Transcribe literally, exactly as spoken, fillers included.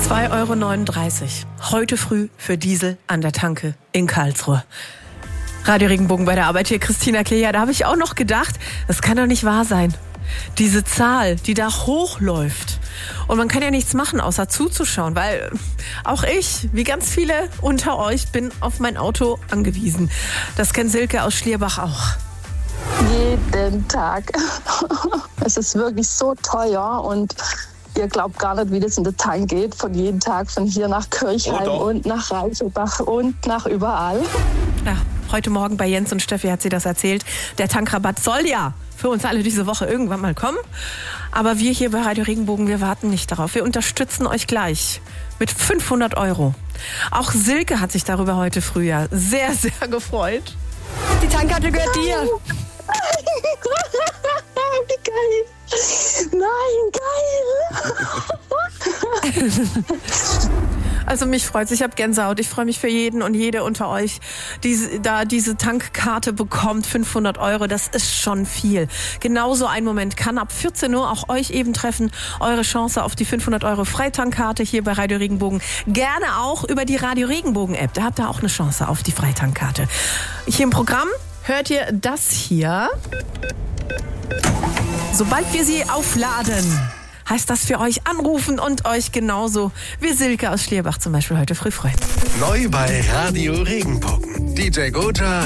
zwei Euro neununddreißig. Heute früh für Diesel an der Tanke in Karlsruhe. Radio Regenbogen bei der Arbeit hier, Christina Kleja. Da habe ich auch noch gedacht, das kann doch nicht wahr sein. Diese Zahl, die da hochläuft. Und man kann ja nichts machen, außer zuzuschauen, weil auch ich, wie ganz viele unter euch, bin auf mein Auto angewiesen. Das kennt Silke aus Schlierbach auch. Jeden Tag. Es ist wirklich so teuer und ihr glaubt gar nicht, wie das in den Tank geht. Von jedem Tag, von hier nach Kirchheim oh und nach Reichenbach und nach überall. Ja, heute Morgen bei Jens und Steffi hat sie das erzählt. Der Tankrabatt soll ja für uns alle diese Woche irgendwann mal kommen. Aber wir hier bei Radio Regenbogen, wir warten nicht darauf. Wir unterstützen euch gleich mit fünfhundert Euro. Auch Silke hat sich darüber heute früh ja sehr, sehr gefreut. Die Tankkarte gehört dir. Wie geil. Nein, geil. Also mich freut's, ich habe Gänsehaut. Ich freue mich für jeden und jede unter euch, die da diese Tankkarte bekommt. fünfhundert Euro, das ist schon viel. Genauso ein Moment kann ab vierzehn Uhr auch euch eben treffen. Eure Chance auf die fünfhundert Euro Freitankkarte hier bei Radio Regenbogen. Gerne auch über die Radio Regenbogen App. Da habt ihr auch eine Chance auf die Freitankkarte. Hier im Programm hört ihr das hier. Sobald wir sie aufladen, heißt das für euch anrufen und euch genauso wie Silke aus Schlierbach zum Beispiel heute früh freuen. Neu bei Radio Regenbogen. D J Gotha,